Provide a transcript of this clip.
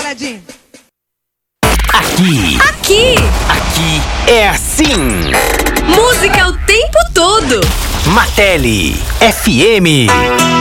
Edinho. Aqui é assim. Música o tempo todo. Martelli FM.